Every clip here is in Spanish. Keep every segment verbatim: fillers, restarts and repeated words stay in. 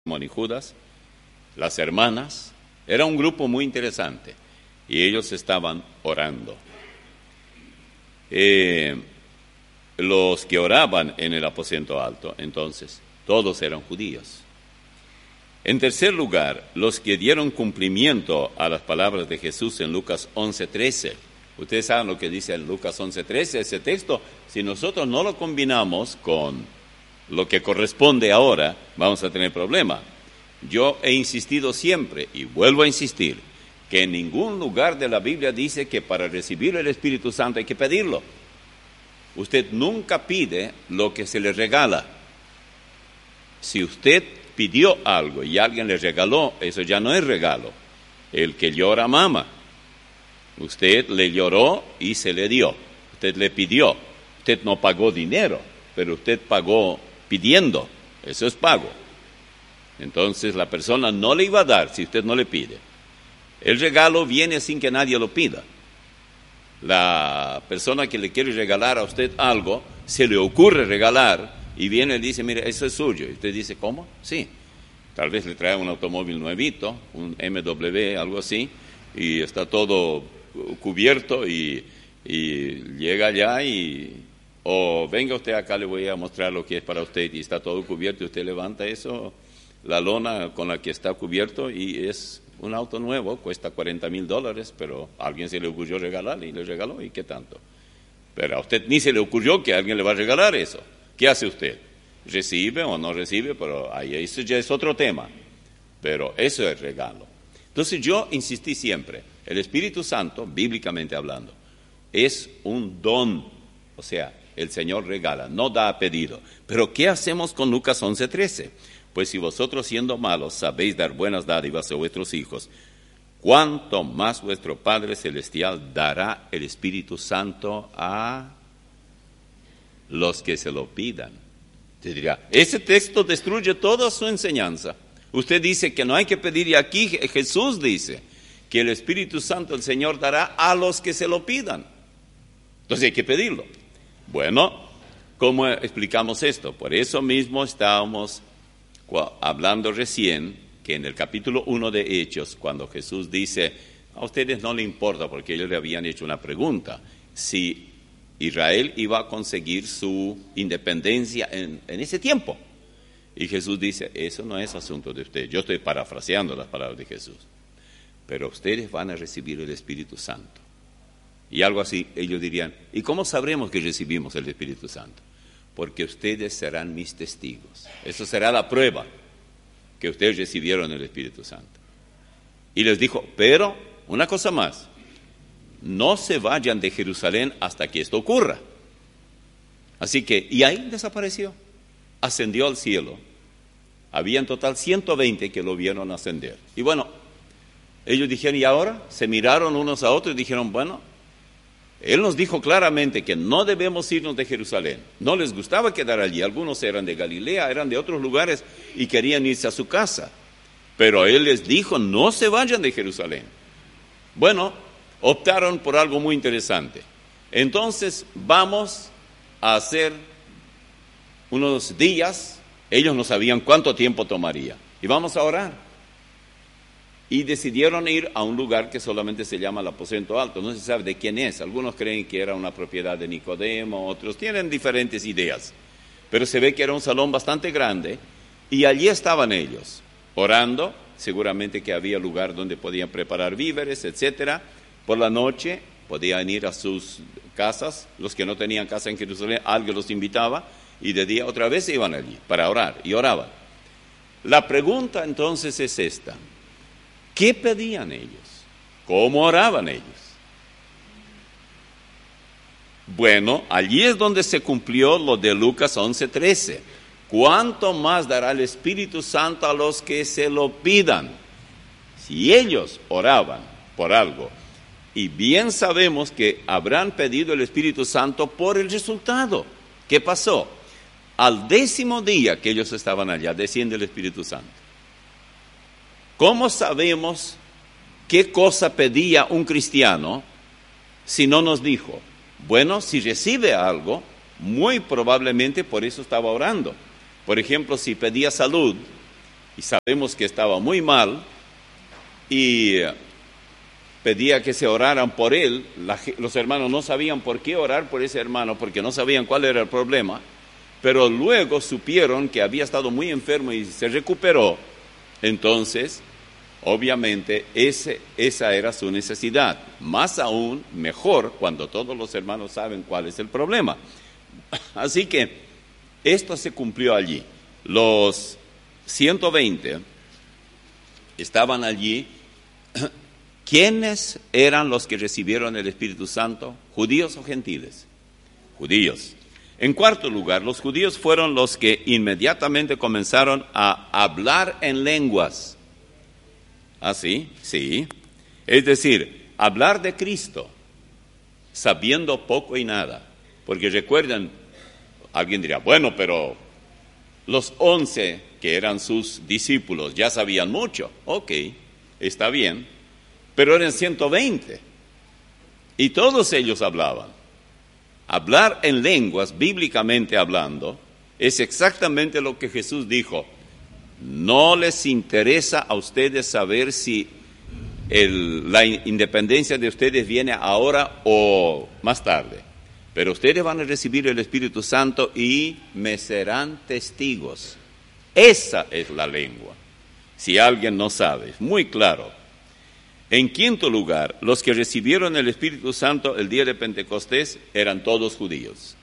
Simón y Judas, las hermanas, era un grupo muy interesante y ellos estaban orando. Eh, los que oraban en el aposento alto, entonces, todos eran judíos. En tercer lugar, los que dieron cumplimiento a las palabras de Jesús en Lucas once trece. Ustedes saben lo que dice en Lucas once trece, ese texto. Si nosotros no lo combinamos con lo que corresponde ahora, vamos a tener problema. Yo he insistido siempre, y vuelvo a insistir, que en ningún lugar de la Biblia dice que para recibir el Espíritu Santo hay que pedirlo. Usted nunca pide lo que se le regala. Si usted pidió algo y alguien le regaló, eso ya no es regalo. El que llora mama. Usted le lloró y se le dio. Usted le pidió. Usted no pagó dinero, pero usted pagó pidiendo. Eso es pago. Entonces la persona no le iba a dar si usted no le pide. El regalo viene sin que nadie lo pida. La persona que le quiere regalar a usted algo, se le ocurre regalar y viene y dice, mire, eso es suyo. Y usted dice, ¿cómo? Sí. Tal vez le trae un automóvil nuevito, un M W, algo así, y está todo cubierto y, y llega allá y... o venga usted acá, le voy a mostrar lo que es para usted, y está todo cubierto, y usted levanta eso, la lona con la que está cubierto, y es un auto nuevo, cuesta cuarenta mil dólares, pero a alguien se le ocurrió regalarle, y le regaló, ¿y qué tanto? Pero a usted ni se le ocurrió que alguien le va a regalar eso. ¿Qué hace usted? ¿Recibe o no recibe? Pero ahí eso ya es otro tema, pero eso es regalo. Entonces yo insistí siempre, el Espíritu Santo, bíblicamente hablando, es un don, o sea, el Señor regala, no da a pedido. Pero ¿qué hacemos con Lucas once trece? Pues si vosotros siendo malos sabéis dar buenas dádivas a vuestros hijos, ¿cuánto más vuestro Padre Celestial dará el Espíritu Santo a los que se lo pidan? Te dirá, ese texto destruye toda su enseñanza. Usted dice que no hay que pedir, y aquí Jesús dice que el Espíritu Santo el Señor dará a los que se lo pidan. Entonces hay que pedirlo. Bueno, ¿cómo explicamos esto? Por eso mismo estábamos hablando recién que en el capítulo uno de Hechos, cuando Jesús dice, a ustedes no les importa, porque ellos le habían hecho una pregunta, si Israel iba a conseguir su independencia en, en ese tiempo. Y Jesús dice, eso no es asunto de ustedes. Yo estoy parafraseando las palabras de Jesús. Pero ustedes van a recibir el Espíritu Santo. Y algo así, ellos dirían, ¿y cómo sabremos que recibimos el Espíritu Santo? Porque ustedes serán mis testigos. Eso será la prueba que ustedes recibieron el Espíritu Santo. Y les dijo, pero una cosa más, no se vayan de Jerusalén hasta que esto ocurra. Así que, y ahí desapareció, ascendió al cielo. Había en total ciento veinte que lo vieron ascender. Y bueno, ellos dijeron, ¿y ahora? Se miraron unos a otros y dijeron, bueno, Él nos dijo claramente que no debemos irnos de Jerusalén. No les gustaba quedar allí. Algunos eran de Galilea, eran de otros lugares y querían irse a su casa. Pero Él les dijo, no se vayan de Jerusalén. Bueno, optaron por algo muy interesante. Entonces vamos a hacer unos días, ellos no sabían cuánto tiempo tomaría, y vamos a orar. Y decidieron ir a un lugar que solamente se llama el aposento alto. No se sabe de quién es. Algunos creen que era una propiedad de Nicodemo, otros tienen diferentes ideas. Pero se ve que era un salón bastante grande y allí estaban ellos, orando. Seguramente que había lugar donde podían preparar víveres, etcétera. Por la noche podían ir a sus casas. Los que no tenían casa en Jerusalén, alguien los invitaba. Y de día otra vez iban allí para orar y oraban. La pregunta entonces es esta. ¿Qué pedían ellos? ¿Cómo oraban ellos? Bueno, allí es donde se cumplió lo de Lucas once trece. ¿Cuánto más dará el Espíritu Santo a los que se lo pidan? Si ellos oraban por algo, y bien sabemos que habrán pedido el Espíritu Santo por el resultado. ¿Qué pasó? Al décimo día que ellos estaban allá, desciende el Espíritu Santo. ¿Cómo sabemos qué cosa pedía un cristiano si no nos dijo? Bueno, si recibe algo, muy probablemente por eso estaba orando. Por ejemplo, si pedía salud, y sabemos que estaba muy mal, y pedía que se oraran por él. La, los hermanos no sabían por qué orar por ese hermano, porque no sabían cuál era el problema, pero luego supieron que había estado muy enfermo y se recuperó. Entonces, obviamente, ese, esa era su necesidad. Más aún, mejor cuando todos los hermanos saben cuál es el problema. Así que esto se cumplió allí. Los ciento veinte estaban allí. ¿Quiénes eran los que recibieron el Espíritu Santo? ¿Judíos o gentiles? Judíos. En cuarto lugar, los judíos fueron los que inmediatamente comenzaron a hablar en lenguas. ¿Ah, sí? Sí. Es decir, hablar de Cristo, sabiendo poco y nada. Porque recuerden, alguien dirá, bueno, pero los once que eran sus discípulos ya sabían mucho. Ok, está bien. Pero eran ciento veinte. Y todos ellos hablaban. Hablar en lenguas, bíblicamente hablando, es exactamente lo que Jesús dijo. No les interesa a ustedes saber si el, la independencia de ustedes viene ahora o más tarde. Pero ustedes van a recibir el Espíritu Santo y me serán testigos. Esa es la lengua. Si alguien no sabe, es muy claro. En quinto lugar, los que recibieron el Espíritu Santo el día de Pentecostés eran todos judíos.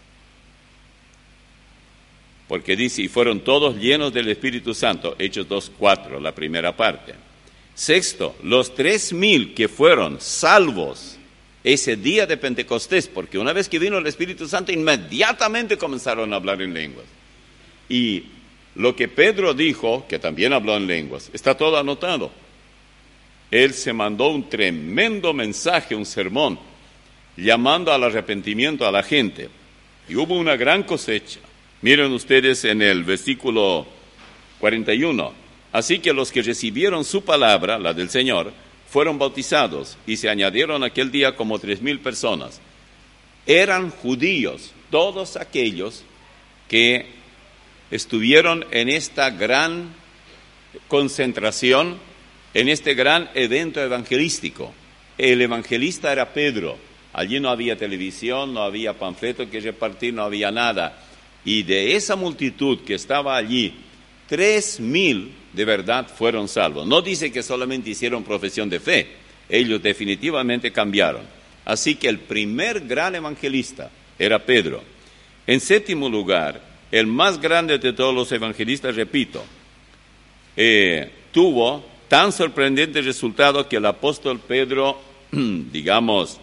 Porque dice, y fueron todos llenos del Espíritu Santo, Hechos dos cuatro, la primera parte. Sexto, los tres mil que fueron salvos ese día de Pentecostés, porque una vez que vino el Espíritu Santo, inmediatamente comenzaron a hablar en lenguas. Y lo que Pedro dijo, que también habló en lenguas, está todo anotado. Él se mandó un tremendo mensaje, un sermón, llamando al arrepentimiento a la gente. Y hubo una gran cosecha. Miren ustedes en el versículo cuarenta y uno. Así que los que recibieron su palabra, la del Señor, fueron bautizados y se añadieron aquel día como tres mil personas. Eran judíos, todos aquellos que estuvieron en esta gran concentración, en este gran evento evangelístico. El evangelista era Pedro. Allí no había televisión, no había panfletos que repartir, no había nada. Y de esa multitud que estaba allí, tres mil de verdad fueron salvos. No dice que solamente hicieron profesión de fe. Ellos definitivamente cambiaron. Así que el primer gran evangelista era Pedro. En séptimo lugar, el más grande de todos los evangelistas, repito, eh, tuvo tan sorprendente resultado que el apóstol Pedro, digamos,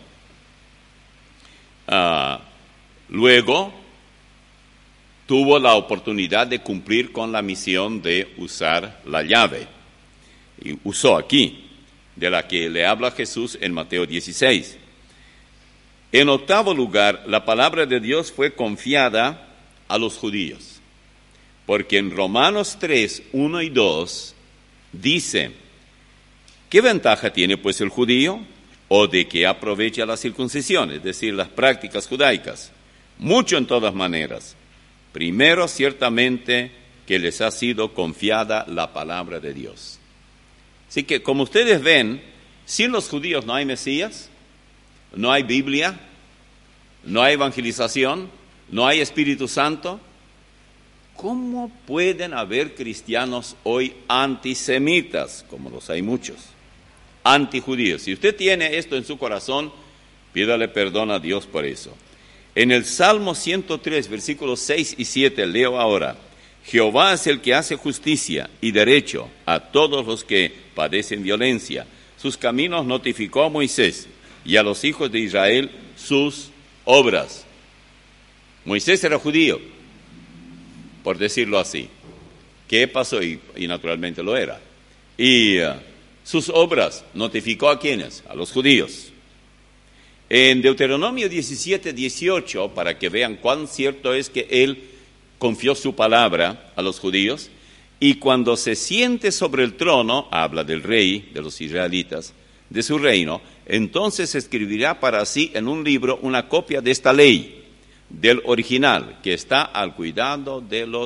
uh, luego tuvo la oportunidad de cumplir con la misión de usar la llave. Y usó aquí, de la que le habla Jesús en Mateo dieciséis. En octavo lugar, la palabra de Dios fue confiada a los judíos, porque en Romanos tres, uno y dos, dice, ¿qué ventaja tiene pues el judío? ¿O de qué aprovecha la circuncisión? Es decir, las prácticas judaicas. Mucho en todas maneras. Primero, ciertamente, que les ha sido confiada la palabra de Dios. Así que, como ustedes ven, sin los judíos no hay Mesías, no hay Biblia, no hay evangelización, no hay Espíritu Santo. ¿Cómo pueden haber cristianos hoy antisemitas, como los hay muchos, antijudíos? Si usted tiene esto en su corazón, pídale perdón a Dios por eso. En el Salmo ciento tres, versículos seis y siete, leo ahora, Jehová es el que hace justicia y derecho a todos los que padecen violencia. Sus caminos notificó a Moisés y a los hijos de Israel sus obras. Moisés era judío, por decirlo así. ¿Qué pasó? Y, y naturalmente lo era. Y uh, sus obras notificó a ¿quiénes? A los judíos. En Deuteronomio diecisiete, dieciocho, para que vean cuán cierto es que él confió su palabra a los judíos, y cuando se siente sobre el trono, habla del rey de los israelitas, de su reino, entonces escribirá para sí en un libro una copia de esta ley, del original, que está al cuidado de los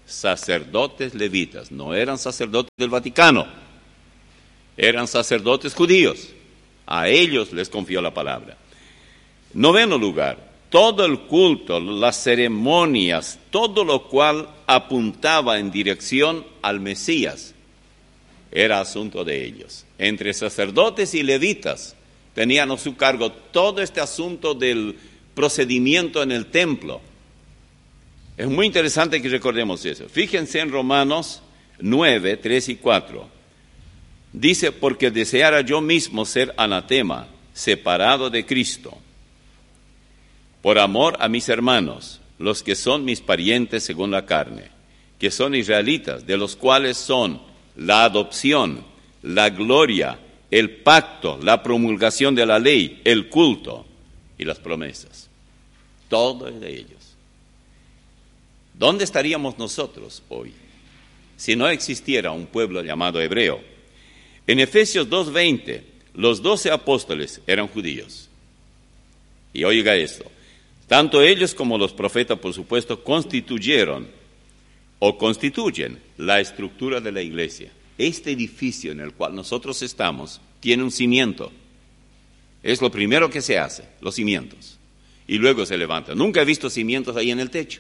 sacerdotes levitas. No eran sacerdotes del Vaticano, eran sacerdotes judíos. A ellos les confió la palabra. Noveno lugar, todo el culto, las ceremonias, todo lo cual apuntaba en dirección al Mesías, era asunto de ellos. Entre sacerdotes y levitas tenían a su cargo todo este asunto del procedimiento en el templo. Es muy interesante que recordemos eso. Fíjense en Romanos nueve, tres y cuatro. Dice, porque deseara yo mismo ser anatema, separado de Cristo, por amor a mis hermanos, los que son mis parientes según la carne, que son israelitas, de los cuales son la adopción, la gloria, el pacto, la promulgación de la ley, el culto y las promesas. Todo es de ellos. ¿Dónde estaríamos nosotros hoy si no existiera un pueblo llamado hebreo? En Efesios dos veinte, los doce apóstoles eran judíos. Y oiga esto, tanto ellos como los profetas, por supuesto, constituyeron o constituyen la estructura de la iglesia. Este edificio en el cual nosotros estamos tiene un cimiento. Es lo primero que se hace, los cimientos. Y luego se levanta. Nunca he visto cimientos ahí en el techo.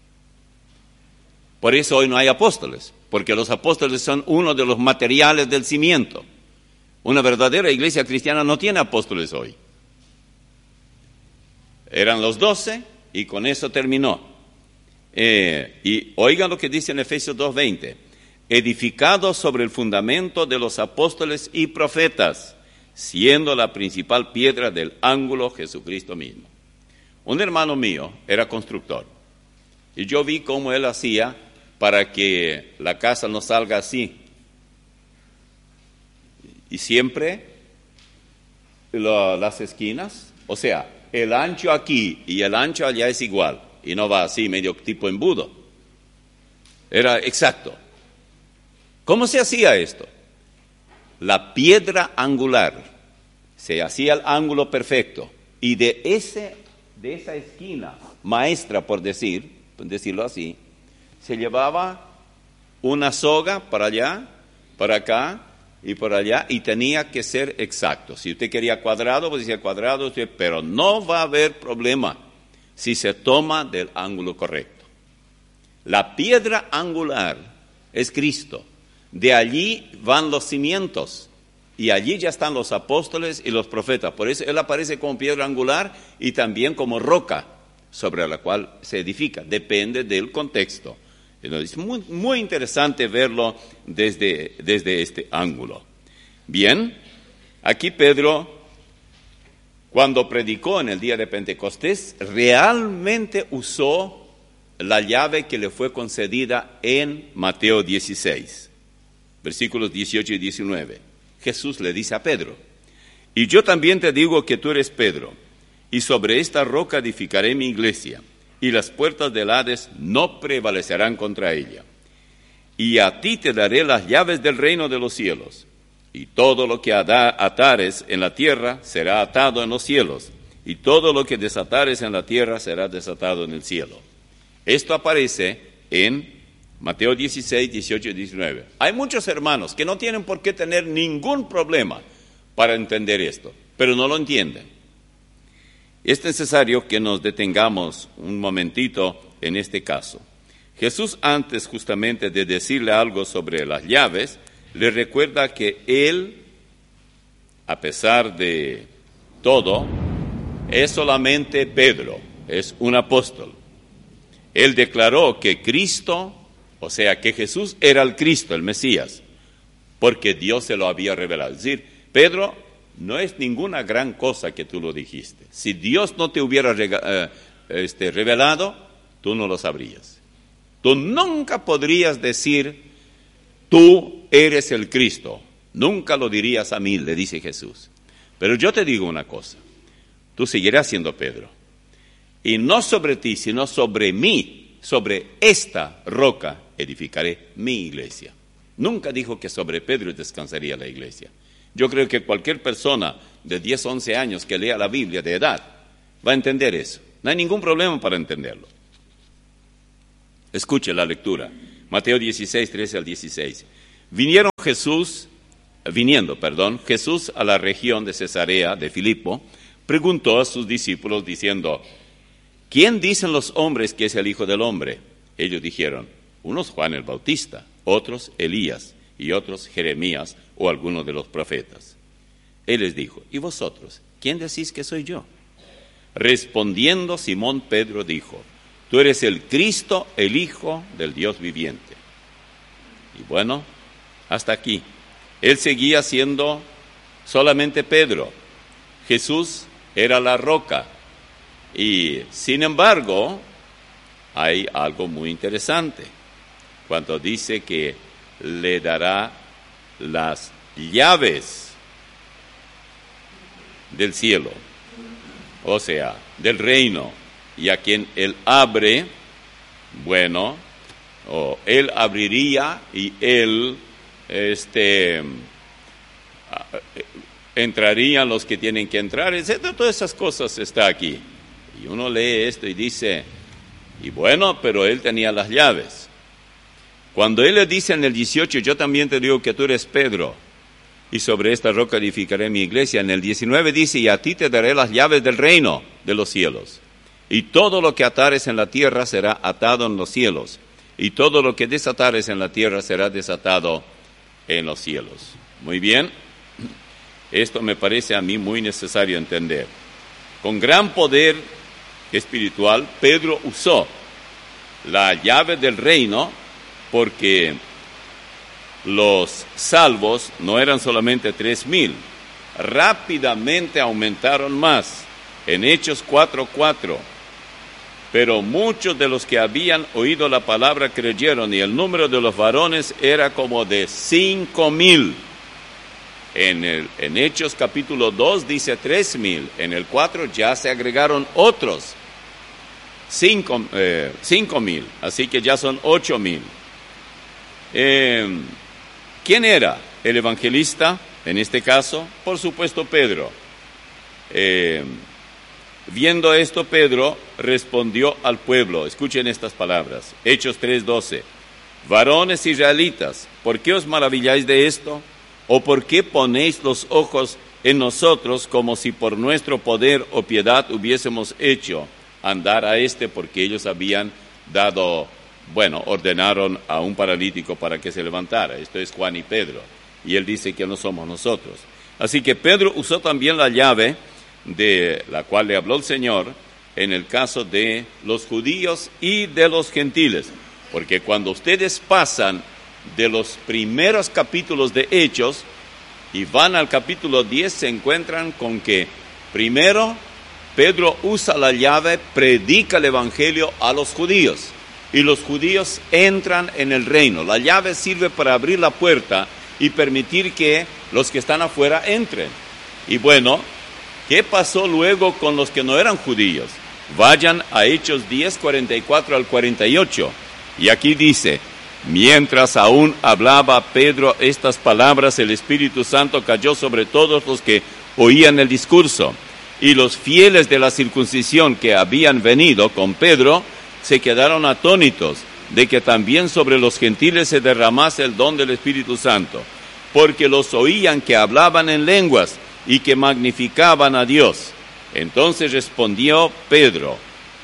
Por eso hoy no hay apóstoles, porque los apóstoles son uno de los materiales del cimiento. Una verdadera iglesia cristiana no tiene apóstoles hoy. Eran los doce y con eso terminó. Eh, y oigan lo que dice en Efesios dos veinte. Edificado sobre el fundamento de los apóstoles y profetas, siendo la principal piedra del ángulo Jesucristo mismo. Un hermano mío era constructor y yo vi cómo él hacía para que la casa no salga así. Y siempre lo, las esquinas, o sea, el ancho aquí y el ancho allá es igual, y no va así, medio tipo embudo. Era exacto. ¿Cómo se hacía esto? La piedra angular, se hacía el ángulo perfecto, y de, ese, de esa esquina maestra, por decir, por decirlo así, se llevaba una soga para allá, para acá, y por allá, y tenía que ser exacto. Si usted quería cuadrado, pues decía cuadrado, pero no va a haber problema si se toma del ángulo correcto. La piedra angular es Cristo. De allí van los cimientos, y allí ya están los apóstoles y los profetas. Por eso Él aparece como piedra angular y también como roca sobre la cual se edifica. Depende del contexto. Es muy, muy interesante verlo desde, desde este ángulo. Bien, aquí Pedro, cuando predicó en el día de Pentecostés, realmente usó la llave que le fue concedida en Mateo dieciséis, versículos dieciocho y diecinueve. Jesús le dice a Pedro, y yo también te digo que tú eres Pedro, y sobre esta roca edificaré mi iglesia, y las puertas del Hades no prevalecerán contra ella. Y a ti te daré las llaves del reino de los cielos, y todo lo que atares en la tierra será atado en los cielos, y todo lo que desatares en la tierra será desatado en el cielo. Esto aparece en Mateo dieciséis, dieciocho y diecinueve. Hay muchos hermanos que no tienen por qué tener ningún problema para entender esto, pero no lo entienden. Es necesario que nos detengamos un momentito en este caso. Jesús, antes justamente de decirle algo sobre las llaves, le recuerda que Él, a pesar de todo, es solamente Pedro, es un apóstol. Él declaró que Cristo, o sea, que Jesús era el Cristo, el Mesías, porque Dios se lo había revelado. Es decir, Pedro, no es ninguna gran cosa que tú lo dijiste. Si Dios no te hubiera rega- eh, este, revelado, tú no lo sabrías. Tú nunca podrías decir, tú eres el Cristo. Nunca lo dirías a mí, le dice Jesús. Pero yo te digo una cosa, tú seguirás siendo Pedro. Y no sobre ti, sino sobre mí, sobre esta roca edificaré mi iglesia. Nunca dijo que sobre Pedro descansaría la iglesia. Yo creo que cualquier persona de diez, once años que lea la Biblia de edad va a entender eso. No hay ningún problema para entenderlo. Escuche la lectura. Mateo dieciséis, trece al dieciséis. Vinieron Jesús, viniendo, perdón, Jesús a la región de Cesarea de Filipo, preguntó a sus discípulos diciendo, ¿quién dicen los hombres que es el Hijo del Hombre? Ellos dijeron, unos Juan el Bautista, otros Elías y otros Jeremías o alguno de los profetas. Él les dijo, ¿y vosotros? ¿Quién decís que soy yo? Respondiendo Simón Pedro dijo, tú eres el Cristo, el Hijo del Dios viviente. Y bueno, hasta aquí. Él seguía siendo solamente Pedro. Jesús era la roca. Y sin embargo, hay algo muy interesante. Cuando dice que le dará las llaves del cielo, o sea, del reino, y a quien él abre, bueno, o él abriría y él, este, entrarían los que tienen que entrar, etcétera. Todas esas cosas está aquí. Y uno lee esto y dice, y bueno, pero él tenía las llaves. Cuando él le dice en el dieciocho, yo también te digo que tú eres Pedro, y sobre esta roca edificaré mi iglesia. En el diecinueve dice, y a ti te daré las llaves del reino de los cielos. Y todo lo que atares en la tierra será atado en los cielos. Y todo lo que desatares en la tierra será desatado en los cielos. Muy bien. Esto me parece a mí muy necesario entender. Con gran poder espiritual, Pedro usó la llave del reino porque los salvos no eran solamente tres mil, rápidamente aumentaron más, en Hechos cuatro cuatro. Pero muchos de los que habían oído la palabra creyeron, y el número de los varones era como de cinco mil. En, el, en Hechos capítulo dos dice tres mil, en el cuatro ya se agregaron otros cinco, eh, cinco mil, así que ya son ocho mil. Eh, ¿Quién era el evangelista en este caso? Por supuesto Pedro. Eh, viendo esto, Pedro respondió al pueblo. Escuchen estas palabras. Hechos tres doce. Varones israelitas, ¿por qué os maravilláis de esto? ¿O por qué ponéis los ojos en nosotros como si por nuestro poder o piedad hubiésemos hecho andar a este? Porque ellos habían dado... Bueno, ordenaron a un paralítico para que se levantara. Esto es Juan y Pedro. Y él dice que no somos nosotros. Así que Pedro usó también la llave de la cual le habló el Señor en el caso de los judíos y de los gentiles. Porque cuando ustedes pasan de los primeros capítulos de Hechos y van al capítulo diez, se encuentran con que primero Pedro usa la llave, predica el evangelio a los judíos. Y los judíos entran en el reino. La llave sirve para abrir la puerta y permitir que los que están afuera entren. Y bueno, ¿qué pasó luego con los que no eran judíos? Vayan a Hechos diez, cuarenta y cuatro al cuarenta y ocho. Y aquí dice, mientras aún hablaba Pedro estas palabras, el Espíritu Santo cayó sobre todos los que oían el discurso. Y los fieles de la circuncisión que habían venido con Pedro se quedaron atónitos de que también sobre los gentiles se derramase el don del Espíritu Santo, porque los oían que hablaban en lenguas y que magnificaban a Dios. Entonces respondió Pedro,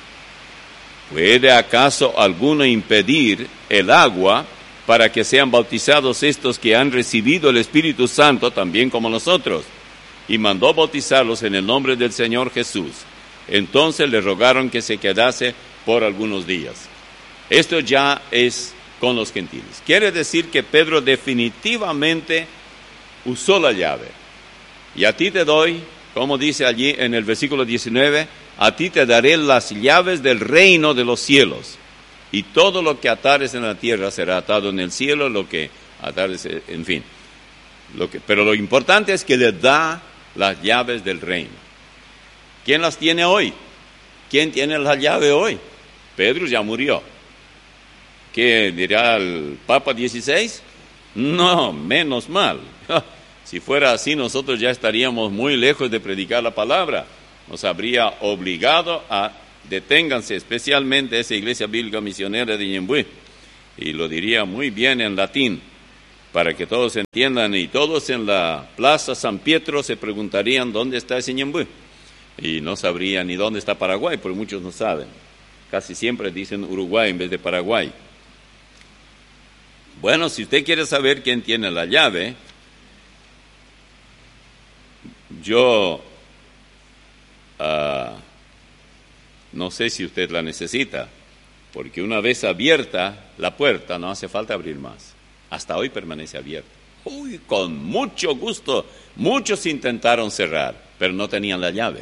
¿puede acaso alguno impedir el agua para que sean bautizados estos que han recibido el Espíritu Santo también como nosotros? Y mandó bautizarlos en el nombre del Señor Jesús. Entonces le rogaron que se quedase por algunos días. Esto ya es con los gentiles. Quiere decir que Pedro definitivamente usó la llave. Y a ti te doy, como dice allí en el versículo diecinueve, a ti te daré las llaves del reino de los cielos. Y todo lo que atares en la tierra será atado en el cielo, lo que atares, en fin. Lo que, pero lo importante es que le da las llaves del reino. ¿Quién las tiene hoy? ¿Quién tiene la llave hoy? Pedro ya murió. ¿Qué dirá el Papa dieciséis? No, menos mal. Si fuera así, nosotros ya estaríamos muy lejos de predicar la palabra. Nos habría obligado a deténganse, especialmente esa iglesia bíblica misionera de Ñembuí. y lo diría muy bien en latín, para que todos entiendan, y todos en la Plaza San Pietro se preguntarían dónde está ese Ñemby, y no sabrían ni dónde está Paraguay, porque muchos no saben. Casi siempre dicen Uruguay en vez de Paraguay. Bueno, si usted quiere saber quién tiene la llave, yo uh, no sé si usted la necesita, porque una vez abierta la puerta no hace falta abrir más. Hasta hoy permanece abierta. Uy, con mucho gusto. Muchos intentaron cerrar, pero no tenían la llave.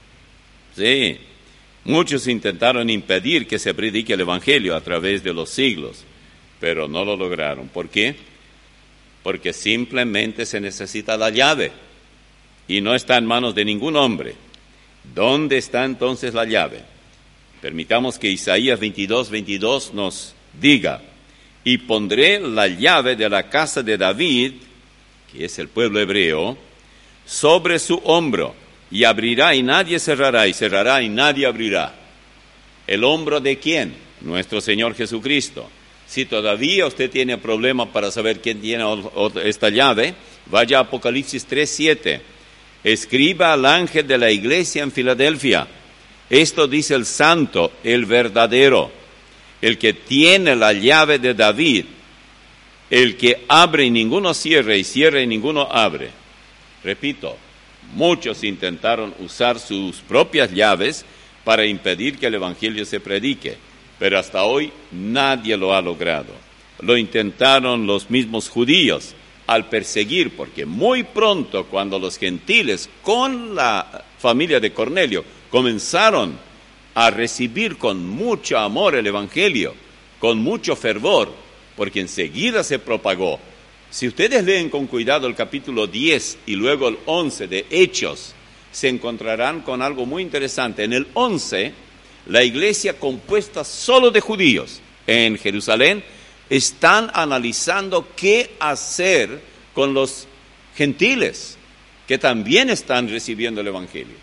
Sí, muchos intentaron impedir que se predique el Evangelio a través de los siglos, pero no lo lograron. ¿Por qué? Porque simplemente se necesita la llave y no está en manos de ningún hombre. ¿Dónde está entonces la llave? Permitamos que Isaías veintidós, veintidós nos diga: y pondré la llave de la casa de David, que es el pueblo hebreo, sobre su hombro, y abrirá y nadie cerrará, y cerrará y nadie abrirá. ¿El hombro de quién? Nuestro Señor Jesucristo. Si todavía usted tiene problemas para saber quién tiene esta llave, vaya a Apocalipsis tres, siete. Escriba al ángel de la iglesia en Filadelfia: esto dice el santo, el verdadero, el que tiene la llave de David, el que abre y ninguno cierra, y cierra y ninguno abre. Repito, muchos intentaron usar sus propias llaves para impedir que el Evangelio se predique, pero hasta hoy nadie lo ha logrado. Lo intentaron los mismos judíos al perseguir, porque muy pronto, cuando los gentiles con la familia de Cornelio comenzaron a recibir con mucho amor el Evangelio, con mucho fervor, porque enseguida se propagó. Si ustedes leen con cuidado el capítulo diez y luego el once de Hechos, se encontrarán con algo muy interesante. En el once, la iglesia compuesta solo de judíos en Jerusalén están analizando qué hacer con los gentiles que también están recibiendo el Evangelio.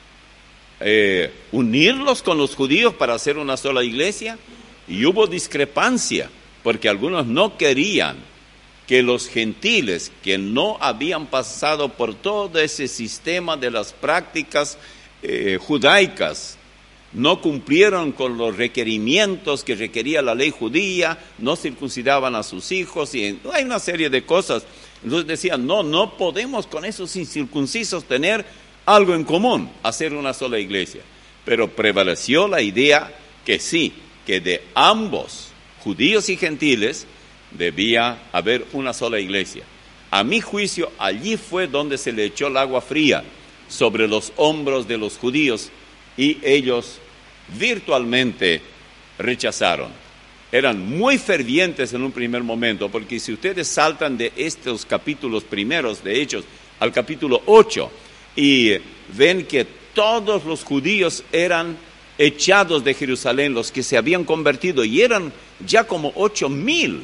Eh, unirlos con los judíos para hacer una sola iglesia, y hubo discrepancia porque algunos no querían que los gentiles que no habían pasado por todo ese sistema de las prácticas eh, judaicas, no cumplieron con los requerimientos que requería la ley judía, no circuncidaban a sus hijos, y hay una serie de cosas. Entonces decían, no, no podemos con esos incircuncisos tener algo en común, hacer una sola iglesia. Pero prevaleció la idea que sí, que de ambos, judíos y gentiles, debía haber una sola iglesia. A mi juicio, allí fue donde se le echó el agua fría sobre los hombros de los judíos, y ellos virtualmente rechazaron. Eran muy fervientes en un primer momento, porque si ustedes saltan de estos capítulos primeros de Hechos al capítulo ocho, y ven que todos los judíos eran echados de Jerusalén, los que se habían convertido, y eran ya como ocho mil,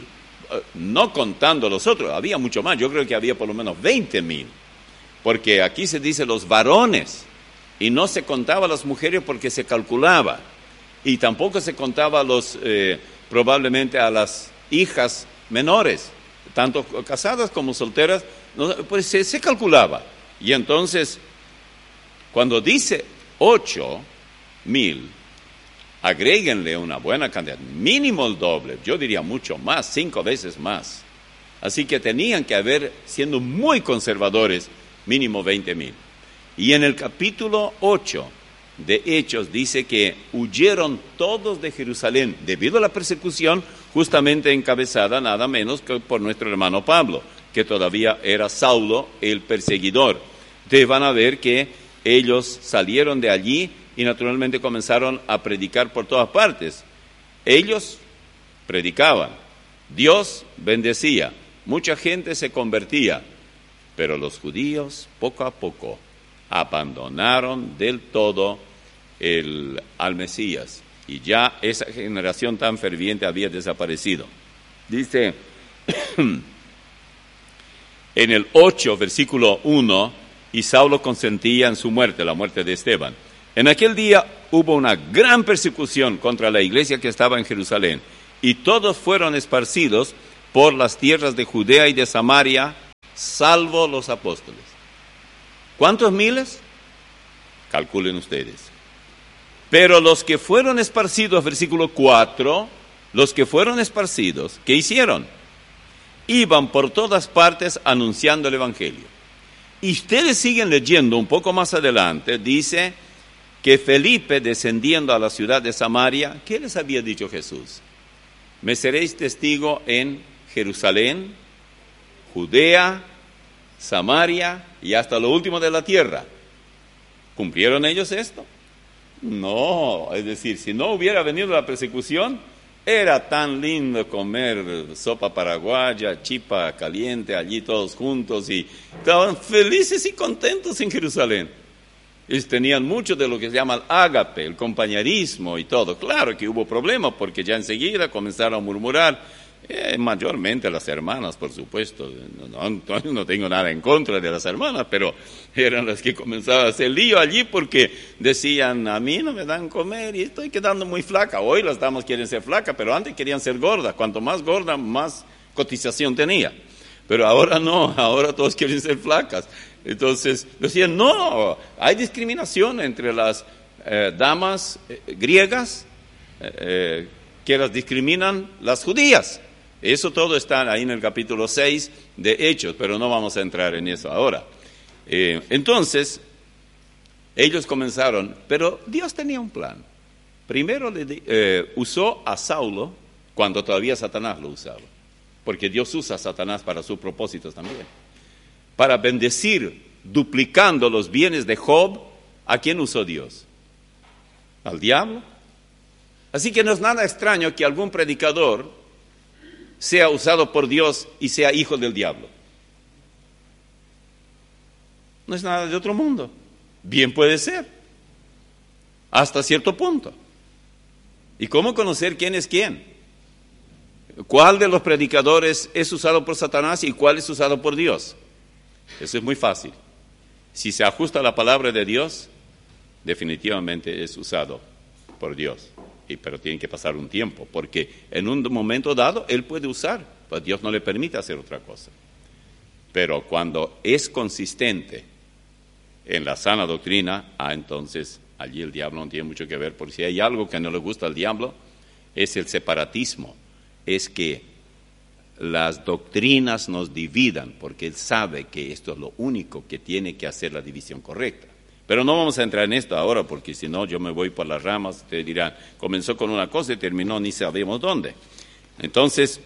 no contando los otros, había mucho más, yo creo que había por lo menos veinte mil, porque aquí se dice los varones, y no se contaba a las mujeres porque se calculaba, y tampoco se contaba a los, eh, probablemente a las hijas menores, tanto casadas como solteras, no, pues se, se calculaba. Y entonces, cuando dice ocho mil, agréguenle una buena cantidad, mínimo el doble, yo diría mucho más, cinco veces más. Así que tenían que haber, siendo muy conservadores, mínimo veinte mil. Y en el capítulo ocho de Hechos dice que huyeron todos de Jerusalén debido a la persecución, justamente encabezada nada menos que por nuestro hermano Pablo, que todavía era Saulo el perseguidor. Ustedes van a ver que ellos salieron de allí y naturalmente comenzaron a predicar por todas partes. Ellos predicaban, Dios bendecía, mucha gente se convertía, pero los judíos poco a poco abandonaron del todo el, al Mesías, y ya esa generación tan ferviente había desaparecido. Dice en el ocho, versículo uno, y Saulo consentía en su muerte, la muerte de Esteban. En aquel día hubo una gran persecución contra la iglesia que estaba en Jerusalén, y todos fueron esparcidos por las tierras de Judea y de Samaria, salvo los apóstoles. ¿Cuántos miles? Calculen ustedes. Pero los que fueron esparcidos, versículo cuatro, los que fueron esparcidos, ¿qué hicieron? Iban por todas partes anunciando el Evangelio. Y ustedes siguen leyendo un poco más adelante, dice que Felipe, descendiendo a la ciudad de Samaria, ¿qué les había dicho Jesús? Me seréis testigo en Jerusalén, Judea, Samaria y hasta lo último de la tierra. ¿Cumplieron ellos esto? No, es decir, si no hubiera venido la persecución, era tan lindo comer sopa paraguaya, chipa caliente, allí todos juntos, y estaban felices y contentos en Jerusalén. Ellos tenían mucho de lo que se llama el ágape, el compañerismo y todo. Claro que hubo problemas porque ya enseguida comenzaron a murmurar. Eh, mayormente las hermanas, por supuesto, no, no, no tengo nada en contra de las hermanas, pero eran las que comenzaban a hacer lío allí porque decían, a mí no me dan comer y estoy quedando muy flaca. Hoy las damas quieren ser flacas, pero antes querían ser gordas. Cuanto más gorda, más cotización tenía. Pero ahora no, ahora todos quieren ser flacas. Entonces decían, no, hay discriminación entre las eh, damas eh, griegas eh, que las discriminan las judías. Eso todo está ahí en el capítulo seis de Hechos, pero no vamos a entrar en eso ahora. Eh, entonces, ellos comenzaron, pero Dios tenía un plan. Primero le, eh, usó a Saulo cuando todavía Satanás lo usaba, porque Dios usa a Satanás para sus propósitos también. Para bendecir, duplicando los bienes de Job, ¿a quién usó Dios? ¿Al diablo? Así que no es nada extraño que algún predicador sea usado por Dios y sea hijo del diablo. No es nada de otro mundo. Bien puede ser, hasta cierto punto. ¿Y cómo conocer quién es quién? ¿Cuál de los predicadores es usado por Satanás y cuál es usado por Dios? Eso es muy fácil. Si se ajusta a la palabra de Dios, definitivamente es usado por Dios. Y, pero tiene que pasar un tiempo, porque en un momento dado Él puede usar, pues Dios no le permite hacer otra cosa. Pero cuando es consistente en la sana doctrina, ah, entonces allí el diablo no tiene mucho que ver, porque si hay algo que no le gusta al diablo, es el separatismo, es que las doctrinas nos dividan, porque Él sabe que esto es lo único que tiene que hacer la división correcta. Pero no vamos a entrar en esto ahora, porque si no yo me voy por las ramas, ustedes dirán, comenzó con una cosa y terminó ni sabemos dónde. Entonces,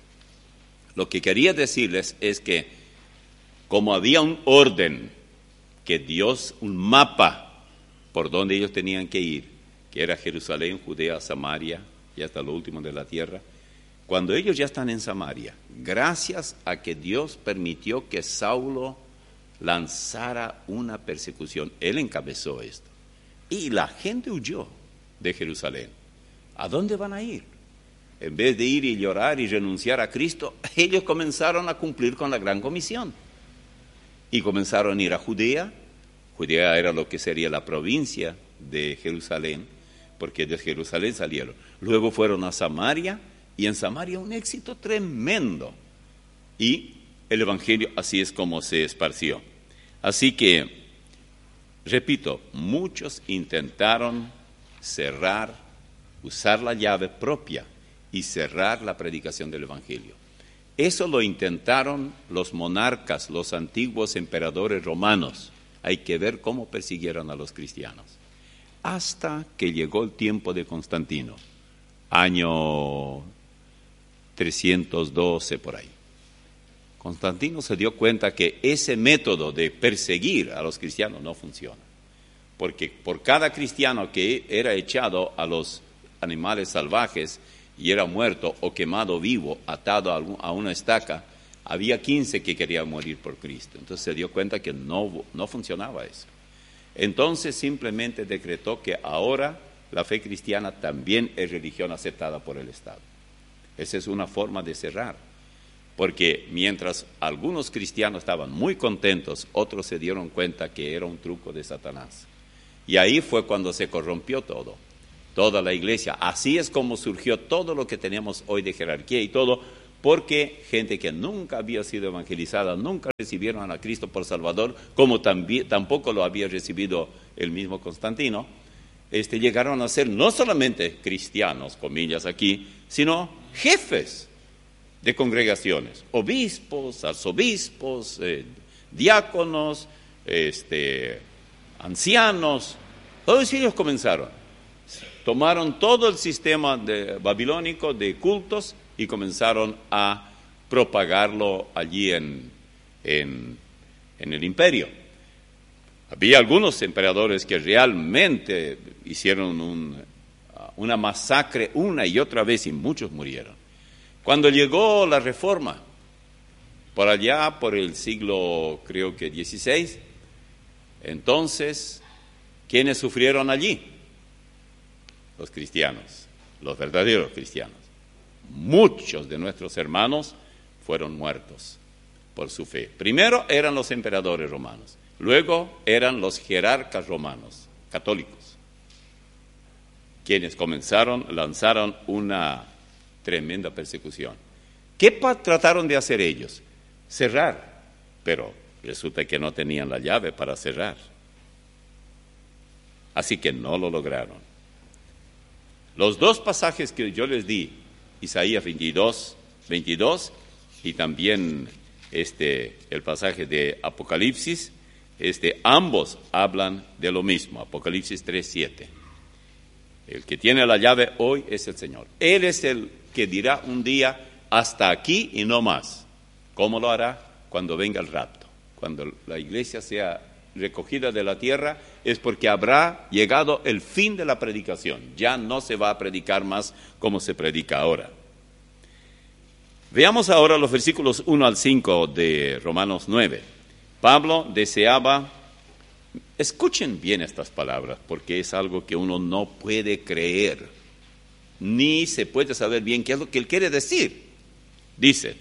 lo que quería decirles es que como había un orden, que Dios, un mapa por donde ellos tenían que ir, que era Jerusalén, Judea, Samaria y hasta lo último de la tierra, cuando ellos ya están en Samaria, gracias a que Dios permitió que Saulo lanzara una persecución. Él encabezó esto. Y la gente huyó de Jerusalén. ¿A dónde van a ir? En vez de ir y llorar y renunciar a Cristo, ellos comenzaron a cumplir con la gran comisión. Y comenzaron a ir a Judea. Judea era lo que sería la provincia de Jerusalén, porque de Jerusalén salieron. Luego fueron a Samaria, y en Samaria un éxito tremendo. Y el Evangelio así es como se esparció. Así que, repito, muchos intentaron cerrar, usar la llave propia y cerrar la predicación del Evangelio. Eso lo intentaron los monarcas, los antiguos emperadores romanos. Hay que ver cómo persiguieron a los cristianos. Hasta que llegó el tiempo de Constantino, año trescientos doce por ahí. Constantino se dio cuenta que ese método de perseguir a los cristianos no funciona, porque por cada cristiano que era echado a los animales salvajes y era muerto o quemado vivo, atado a una estaca, había quince que querían morir por Cristo. Entonces se dio cuenta que no, no funcionaba eso. Entonces simplemente decretó que ahora la fe cristiana también es religión aceptada por el Estado. Esa es una forma de cerrar. Porque mientras algunos cristianos estaban muy contentos, otros se dieron cuenta que era un truco de Satanás. Y ahí fue cuando se corrompió todo. toda la iglesia. Así es como surgió todo lo que tenemos hoy de jerarquía y todo, porque gente que nunca había sido evangelizada, nunca recibieron a Cristo por Salvador, como también, tampoco lo había recibido el mismo Constantino, este, llegaron a ser no solamente cristianos, comillas aquí, sino jefes de congregaciones, obispos, arzobispos, eh, diáconos, este, ancianos, todos ellos comenzaron. Tomaron todo el sistema de, babilónico de cultos y comenzaron a propagarlo allí en, en, en el imperio. Había algunos emperadores que realmente hicieron un, una masacre una y otra vez y muchos murieron. Cuando llegó la Reforma, por allá, por el siglo, creo que dieciséis, entonces, ¿quiénes sufrieron allí? Los cristianos, los verdaderos cristianos. Muchos de nuestros hermanos fueron muertos por su fe. Primero eran los emperadores romanos, luego eran los jerarcas romanos, católicos, quienes comenzaron, lanzaron una tremenda persecución. ¿Qué trataron de hacer ellos? Cerrar, pero resulta que no tenían la llave para cerrar. Así que no lo lograron. Los dos pasajes que yo les di, Isaías veintidós, veintidós y también este, el pasaje de Apocalipsis, este, ambos hablan de lo mismo, Apocalipsis tres, siete. El que tiene la llave hoy es el Señor. Él es el que dirá un día, hasta aquí y no más. ¿Cómo lo hará? Cuando venga el rapto. Cuando la iglesia sea recogida de la tierra, es porque habrá llegado el fin de la predicación. Ya no se va a predicar más como se predica ahora. Veamos ahora los versículos uno al cinco de Romanos nueve. Pablo deseaba, escuchen bien estas palabras, porque es algo que uno no puede creer, ni se puede saber bien qué es lo que él quiere decir. Dice,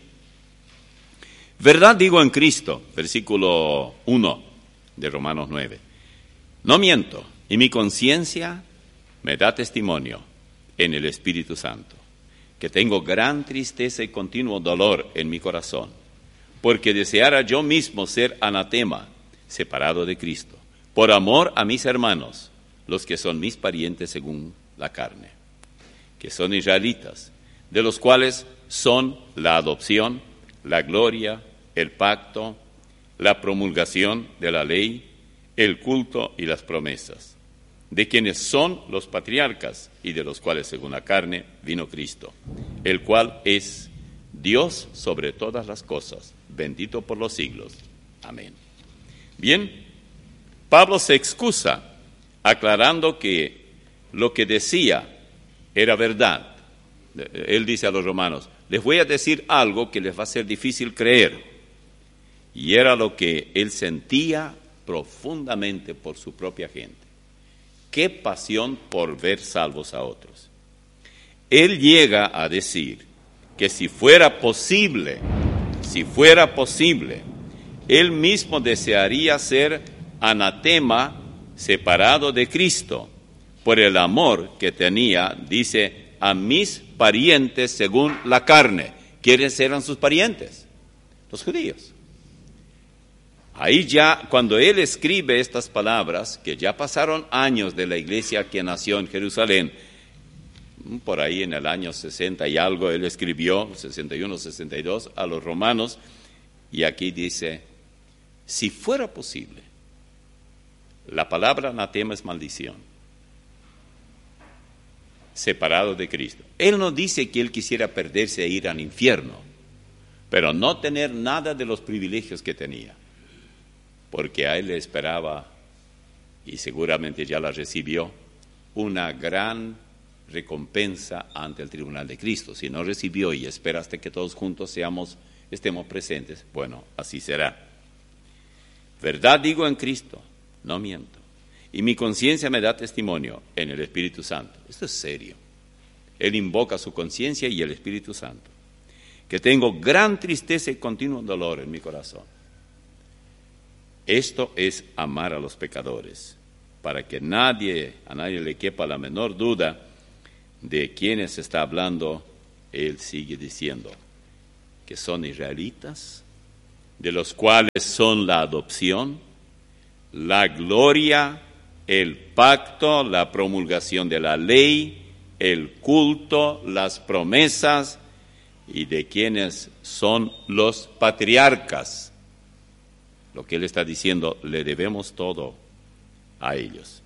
verdad digo en Cristo, versículo uno de Romanos nueve, no miento, y mi conciencia me da testimonio en el Espíritu Santo, que tengo gran tristeza y continuo dolor en mi corazón, porque deseara yo mismo ser anatema, separado de Cristo, por amor a mis hermanos, los que son mis parientes según la carne, que son israelitas, de los cuales son la adopción, la gloria, el pacto, la promulgación de la ley, el culto y las promesas, de quienes son los patriarcas y de los cuales según la carne vino Cristo, el cual es Dios sobre todas las cosas, bendito por los siglos. Amén. Bien, Pablo se excusa aclarando que lo que decía era verdad. Él dice a los romanos, les voy a decir algo que les va a ser difícil creer. Y era lo que él sentía profundamente por su propia gente. Qué pasión por ver salvos a otros. Él llega a decir que si fuera posible, si fuera posible, él mismo desearía ser anatema, separado de Cristo, por el amor que tenía, dice, a mis parientes según la carne. ¿Quiénes eran sus parientes? Los judíos. Ahí ya, cuando él escribe estas palabras, que ya pasaron años de la iglesia que nació en Jerusalén, por ahí en el año sesenta y algo, él escribió, sesenta y uno, sesenta y dos, a los romanos, y aquí dice, si fuera posible, la palabra anatema es maldición, separado de Cristo. Él no dice que él quisiera perderse e ir al infierno, pero no tener nada de los privilegios que tenía, porque a él le esperaba, y seguramente ya la recibió, una gran recompensa ante el tribunal de Cristo. Si no recibió y espera hasta que todos juntos seamos, estemos presentes, bueno, así será. Verdad digo en Cristo, no miento, y mi conciencia me da testimonio en el Espíritu Santo. Esto es serio. Él invoca su conciencia y el Espíritu Santo, que tengo gran tristeza y continuo dolor en mi corazón. Esto es amar a los pecadores, para que nadie, a nadie le quepa la menor duda de quienes está hablando, él sigue diciendo que son israelitas, de los cuales son la adopción, la gloria, el pacto, la promulgación de la ley, el culto, las promesas, y de quienes son los patriarcas. Lo que él está diciendo, le debemos todo a ellos.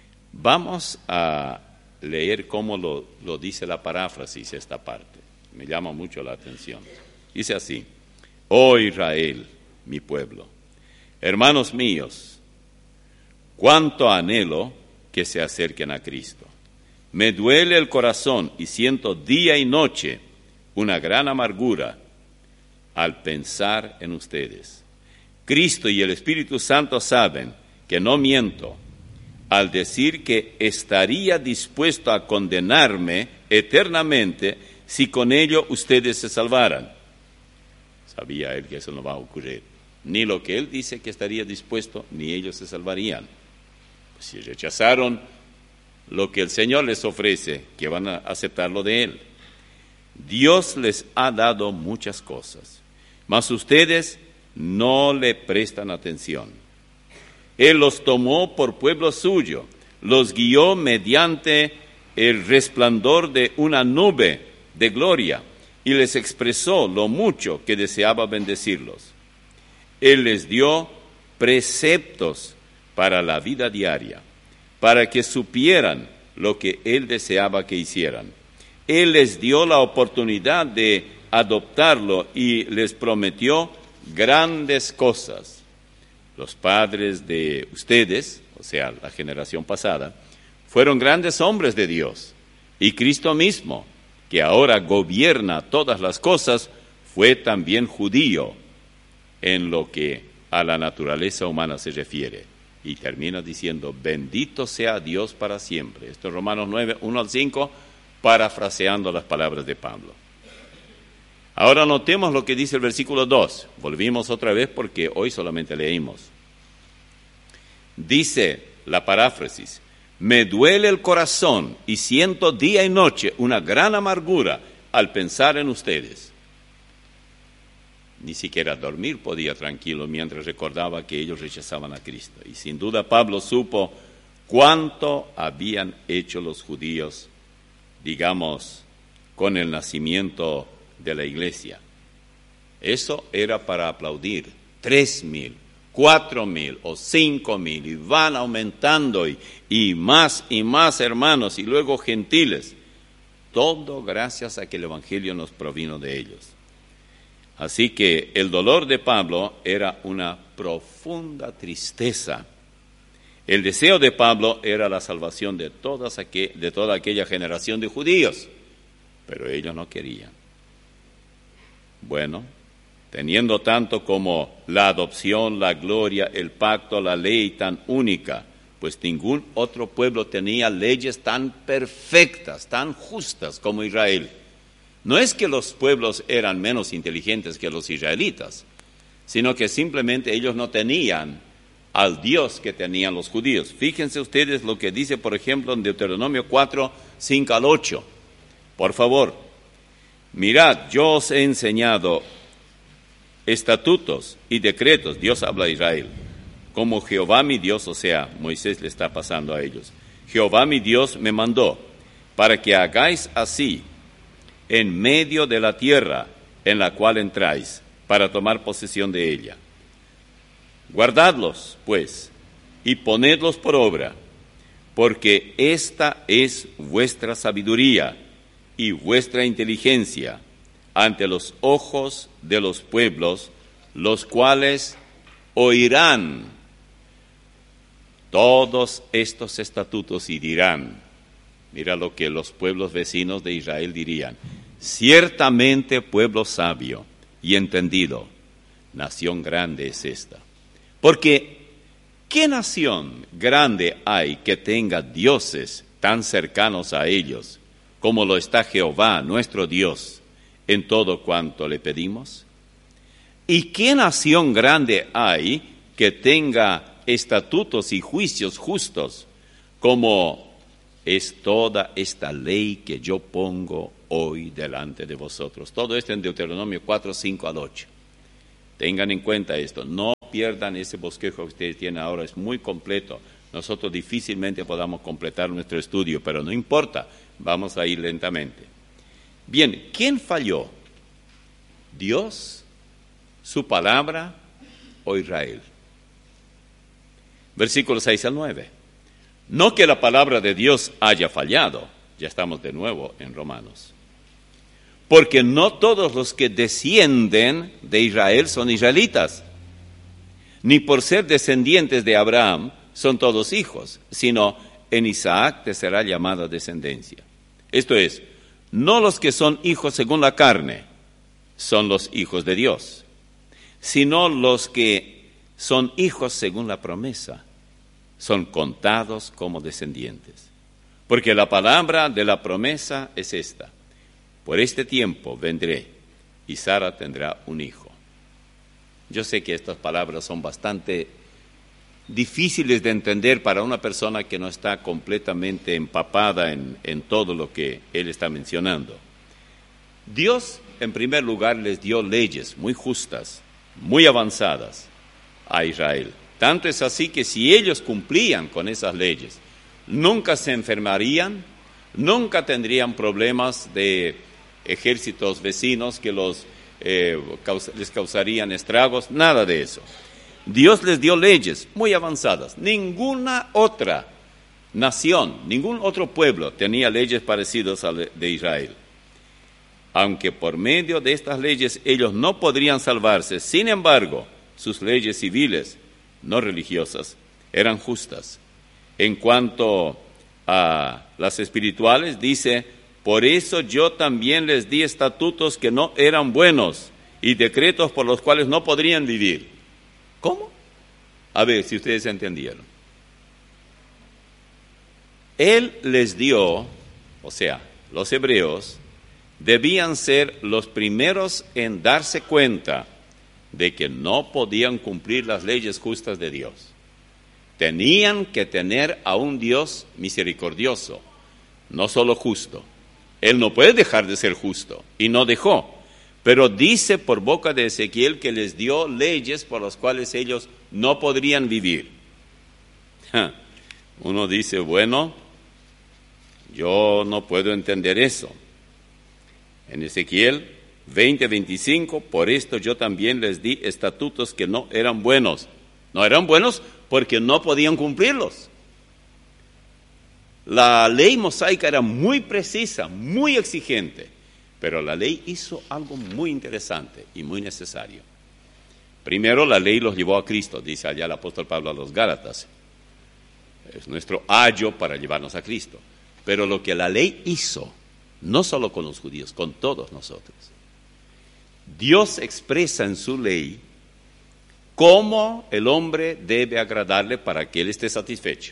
Vamos a leer cómo lo, lo dice la paráfrasis esta parte. Me llama mucho la atención. Dice así: Oh Israel, mi pueblo, hermanos míos, cuánto anhelo que se acerquen a Cristo. Me duele el corazón y siento día y noche una gran amargura al pensar en ustedes. Cristo y el Espíritu Santo saben que no miento al decir que estaría dispuesto a condenarme eternamente si con ello ustedes se salvaran. Sabía él que eso no va a ocurrir. Ni lo que él dice que estaría dispuesto, ni ellos se salvarían. Pues si rechazaron lo que el Señor les ofrece, que van a aceptarlo de él. Dios les ha dado muchas cosas, mas ustedes no le prestan atención. Él los tomó por pueblo suyo, los guió mediante el resplandor de una nube de gloria y les expresó lo mucho que deseaba bendecirlos. Él les dio preceptos para la vida diaria, para que supieran lo que Él deseaba que hicieran. Él les dio la oportunidad de adoptarlo y les prometió grandes cosas. Los padres de ustedes, o sea, la generación pasada, fueron grandes hombres de Dios. Y Cristo mismo, que ahora gobierna todas las cosas, fue también judío en lo que a la naturaleza humana se refiere. Y termina diciendo, bendito sea Dios para siempre. Esto es Romanos nueve, uno al cinco, parafraseando las palabras de Pablo. Ahora notemos lo que dice el versículo dos. Volvimos otra vez porque hoy solamente leímos. Dice la paráfrasis: me duele el corazón y siento día y noche una gran amargura al pensar en ustedes. Ni siquiera dormir podía tranquilo mientras recordaba que ellos rechazaban a Cristo. Y sin duda Pablo supo cuánto habían hecho los judíos, digamos, con el nacimiento de la iglesia. Eso era para aplaudir. Tres mil, cuatro mil o cinco mil, y van aumentando, y, y más y más hermanos, y luego gentiles. Todo gracias a que el Evangelio nos provino de ellos. Así que el dolor de Pablo era una profunda tristeza. El deseo de Pablo era la salvación de, todas aqu- de toda aquella generación de judíos, pero ellos no querían. Bueno, teniendo tanto como la adopción, la gloria, el pacto, la ley tan única, pues ningún otro pueblo tenía leyes tan perfectas, tan justas como Israel. No es que los pueblos eran menos inteligentes que los israelitas, sino que simplemente ellos no tenían al Dios que tenían los judíos. Fíjense ustedes lo que dice, por ejemplo, en Deuteronomio cuatro, cinco al ocho. Por favor, mirad, yo os he enseñado estatutos y decretos, Dios habla a Israel, como Jehová mi Dios, o sea, Moisés le está pasando a ellos. Jehová mi Dios me mandó para que hagáis así en medio de la tierra en la cual entráis, para tomar posesión de ella. Guardadlos, pues, y ponedlos por obra, porque esta es vuestra sabiduría y vuestra inteligencia ante los ojos de los pueblos, los cuales oirán todos estos estatutos y dirán, mira lo que los pueblos vecinos de Israel dirían, ciertamente pueblo sabio y entendido, nación grande es esta. Porque, ¿qué nación grande hay que tenga dioses tan cercanos a ellos como lo está Jehová, nuestro Dios, en todo cuanto le pedimos? ¿Y qué nación grande hay que tenga estatutos y juicios justos como es toda esta ley que yo pongo hoy delante de vosotros. Todo esto en Deuteronomio cuatro, cinco al ocho. Tengan en cuenta esto, no pierdan ese bosquejo que ustedes tienen ahora, es muy completo. Nosotros difícilmente podamos completar nuestro estudio, pero no importa, vamos a ir lentamente. Bien, ¿quién falló? ¿Dios, su palabra o Israel? Versículos seis al nueve. No que la palabra de Dios haya fallado, ya estamos de nuevo en Romanos. Porque no todos los que descienden de Israel son israelitas, ni por ser descendientes de Abraham son todos hijos, sino en Isaac te será llamada descendencia. Esto es, no los que son hijos según la carne son los hijos de Dios, sino los que son hijos según la promesa, son contados como descendientes. Porque la palabra de la promesa es esta: por este tiempo vendré y Sara tendrá un hijo. Yo sé que estas palabras son bastante difíciles de entender para una persona que no está completamente empapada en, en todo lo que él está mencionando. Dios, en primer lugar, les dio leyes muy justas, muy avanzadas a Israel. Tanto es así que si ellos cumplían con esas leyes, nunca se enfermarían, nunca tendrían problemas de ejércitos vecinos que los, eh, caus- les causarían estragos, nada de eso. Dios les dio leyes muy avanzadas. Ninguna otra nación, ningún otro pueblo tenía leyes parecidas a las de Israel. Aunque por medio de estas leyes ellos no podrían salvarse, sin embargo, sus leyes civiles, no religiosas, eran justas. En cuanto a las espirituales, dice: por eso yo también les di estatutos que no eran buenos y decretos por los cuales no podrían vivir. ¿Cómo? A ver si ustedes entendieron. Él les dio, o sea, los hebreos, debían ser los primeros en darse cuenta de que no podían cumplir las leyes justas de Dios. Tenían que tener a un Dios misericordioso, no solo justo. Él no puede dejar de ser justo, y no dejó. Pero dice por boca de Ezequiel que les dio leyes por las cuales ellos no podrían vivir. Uno dice, bueno, yo no puedo entender eso. En Ezequiel veinte, veinticinco, por esto yo también les di estatutos que no eran buenos. No eran buenos porque no podían cumplirlos. La ley mosaica era muy precisa, muy exigente, pero la ley hizo algo muy interesante y muy necesario. Primero, la ley los llevó a Cristo, dice allá el apóstol Pablo a los Gálatas. Es nuestro ayo para llevarnos a Cristo. Pero lo que la ley hizo, no solo con los judíos, con todos nosotros. Dios expresa en su ley cómo el hombre debe agradarle para que él esté satisfecho.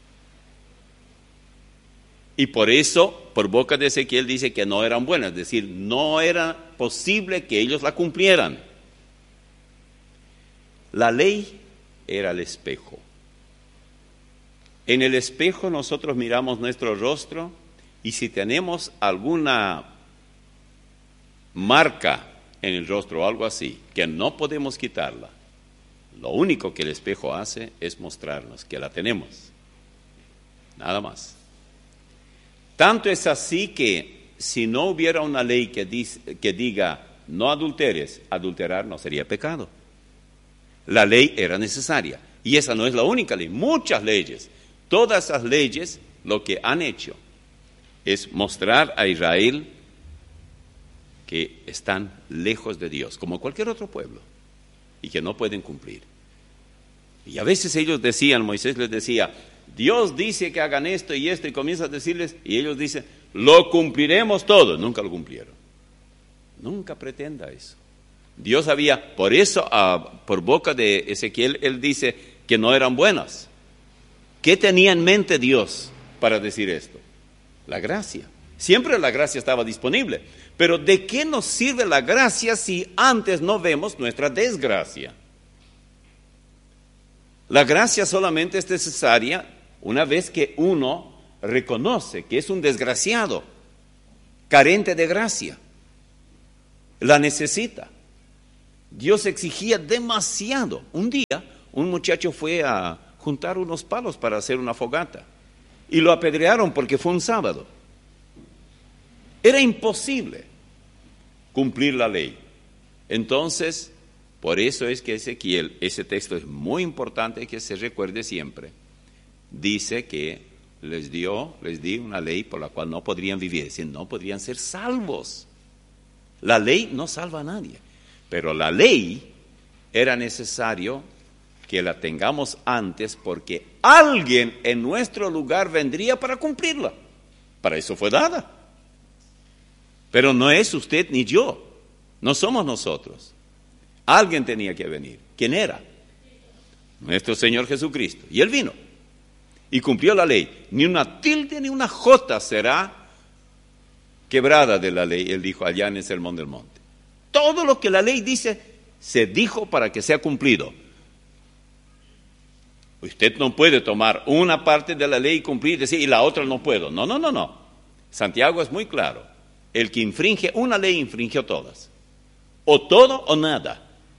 Y por eso, por boca de Ezequiel dice que no eran buenas, es decir, no era posible que ellos la cumplieran. La ley era el espejo. En el espejo nosotros miramos nuestro rostro y si tenemos alguna marca en el rostro o algo así, que no podemos quitarla, lo único que el espejo hace es mostrarnos que la tenemos. Nada más. Tanto es así que si no hubiera una ley que, dice, que diga no adulteres, adulterar no sería pecado. La ley era necesaria. Y esa no es la única ley, muchas leyes. Todas esas leyes lo que han hecho es mostrar a Israel que están lejos de Dios, como cualquier otro pueblo, y que no pueden cumplir. Y a veces ellos decían, Moisés les decía, Dios dice que hagan esto y esto, y comienza a decirles, y ellos dicen, lo cumpliremos todo. Nunca lo cumplieron. Nunca pretenda eso. Dios había, por eso, uh, por boca de Ezequiel, él dice que no eran buenas. ¿Qué tenía en mente Dios para decir esto? La gracia. Siempre la gracia estaba disponible. Pero ¿de qué nos sirve la gracia si antes no vemos nuestra desgracia? La gracia solamente es necesaria una vez que uno reconoce que es un desgraciado, carente de gracia, la necesita. Dios exigía demasiado. Un día, un muchacho fue a juntar unos palos para hacer una fogata y lo apedrearon porque fue un sábado. Era imposible cumplir la ley. Entonces, por eso es que Ezequiel, ese texto es muy importante que se recuerde siempre. Dice que les dio, les di una ley por la cual no podrían vivir, es decir, no podrían ser salvos. La ley no salva a nadie, pero la ley era necesario que la tengamos antes porque alguien en nuestro lugar vendría para cumplirla. Para eso fue dada. Pero no es usted ni yo, no somos nosotros. Alguien tenía que venir. ¿Quién era? Nuestro Señor Jesucristo. Y Él vino y cumplió la ley. Ni una tilde ni una jota será quebrada de la ley, Él dijo allá en el Sermón del Monte. Todo lo que la ley dice, se dijo para que sea cumplido. Usted no puede tomar una parte de la ley y cumplir y decir, y la otra no puedo. No, no, no, no. Santiago es muy claro. El que infringe una ley, infringió todas. O todo o nada.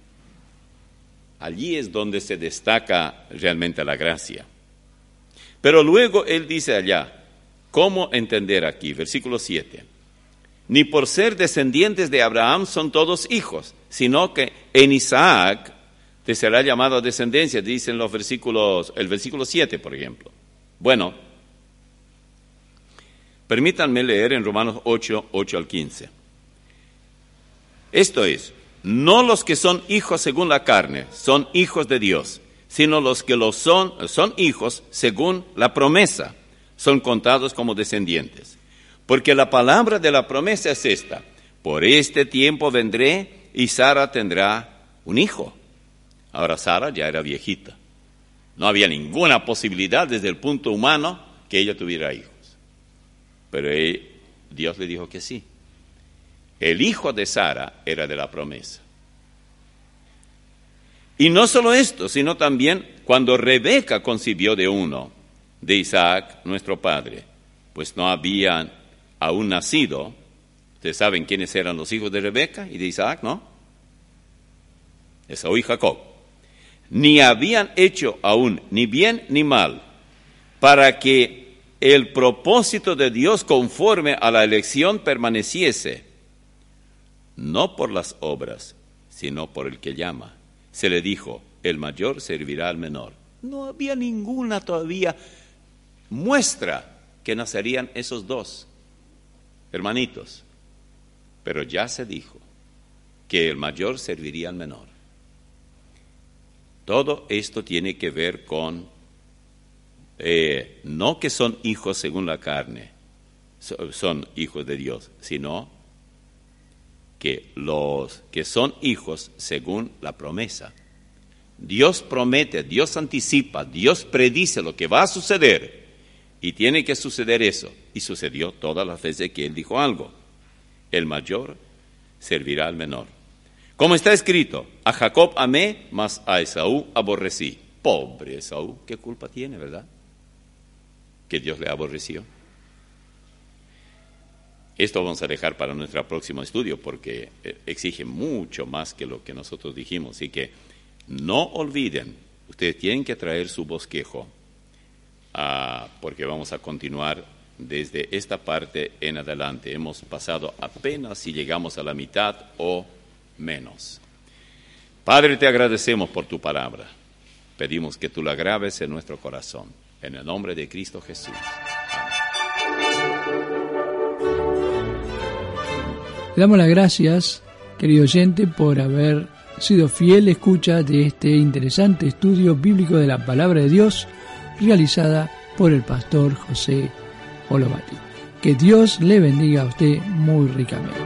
Allí es donde se destaca realmente la gracia. Pero luego él dice allá, ¿cómo entender aquí? Versículo siete. Ni por ser descendientes de Abraham son todos hijos, sino que en Isaac te será llamado descendencia, dicen los versículos, el versículo siete, por ejemplo. Bueno, permítanme leer en Romanos ocho, ocho al quince. Esto es, no los que son hijos según la carne son hijos de Dios, sino los que lo son, son hijos según la promesa, son contados como descendientes. Porque la palabra de la promesa es esta, por este tiempo vendré y Sara tendrá un hijo. Ahora Sara ya era viejita, no había ninguna posibilidad desde el punto humano que ella tuviera hijos. Pero él, Dios le dijo que sí. El hijo de Sara era de la promesa. Y no solo esto, sino también cuando Rebeca concibió de uno, de Isaac, nuestro padre, pues no habían aún nacido. Ustedes saben quiénes eran los hijos de Rebeca y de Isaac, ¿no? Esaú y Jacob. Ni habían hecho aún ni bien ni mal, para que el propósito de Dios conforme a la elección permaneciese, no por las obras, sino por el que llama. Se le dijo, el mayor servirá al menor. No había ninguna todavía muestra que nacerían esos dos hermanitos, pero ya se dijo que el mayor serviría al menor. Todo esto tiene que ver con, eh, no que son hijos según la carne, so, son hijos de Dios, sino que los que son hijos según la promesa. Dios promete, Dios anticipa, Dios predice lo que va a suceder y tiene que suceder eso. Y sucedió todas las veces que Él dijo algo. El mayor servirá al menor. Como está escrito, a Jacob amé, mas a Esaú aborrecí. Pobre Esaú, ¿qué culpa tiene, verdad? Que Dios le aborreció. Esto vamos a dejar para nuestro próximo estudio porque exige mucho más que lo que nosotros dijimos. Así que no olviden, ustedes tienen que traer su bosquejo uh, porque vamos a continuar desde esta parte en adelante. Hemos pasado apenas si llegamos a la mitad o menos. Padre, te agradecemos por tu palabra. Pedimos que tú la graves en nuestro corazón. En el nombre de Cristo Jesús. Le damos las gracias, querido oyente, por haber sido fiel escucha de este interesante estudio bíblico de la Palabra de Dios, realizada por el pastor José Olovati. Que Dios le bendiga a usted muy ricamente.